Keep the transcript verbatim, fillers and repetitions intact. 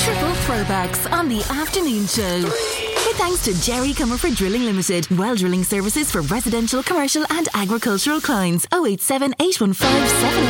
Triple throwbacks on the afternoon show. With thanks to Jerry Comerford Drilling Limited. Well drilling services for residential, commercial and agricultural clients. oh eight seven, eight one five, seven